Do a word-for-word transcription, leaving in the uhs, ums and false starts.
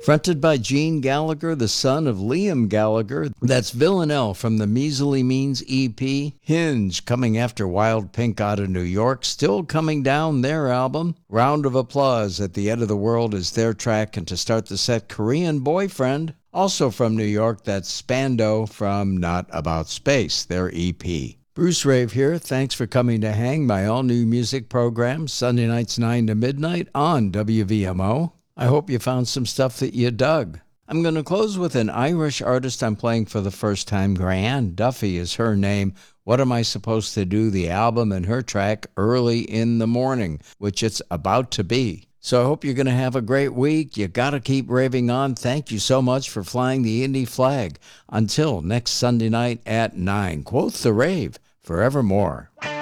Fronted by Gene Gallagher, the son of Liam Gallagher. That's Villanelle from the Measly Means E P. Hinge, coming after Wild Pink out of New York, still coming down their album. Round of Applause at the End of the World is their track, and to start the set, Korean Boyfriend. Also from New York, that's Spando from Not About Space, their E P. Bruce Rave here. Thanks for coming to Hang, my all-new music program, Sunday nights nine to midnight on W V M O. I hope you found some stuff that you dug. I'm going to close with an Irish artist I'm playing for the first time. Grianne Duffy is her name. What Am I Supposed to Do? The album and her track, Early in the Morning, which it's about to be. So I hope you're going to have a great week. You got to keep raving on. Thank you so much for flying the indie flag. Until next Sunday night at nine. Quote the rave forevermore.